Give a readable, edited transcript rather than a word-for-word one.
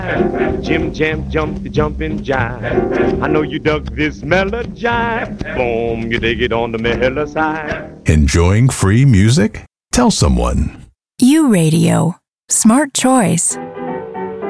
Jim Jam jump the jumping jive. I know you dug this melody jive. Boom, you dig it on the mellow side. Enjoying free music? Tell someone. U Radio. Smart choice.